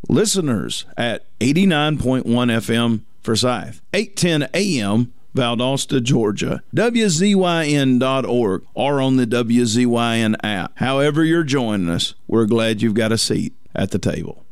Listeners at 89.1 FM Forsyth, 810 AM Valdosta, Georgia, WZYN.org, or on the WZYN app. However you're joining us, we're glad you've got a seat at the table.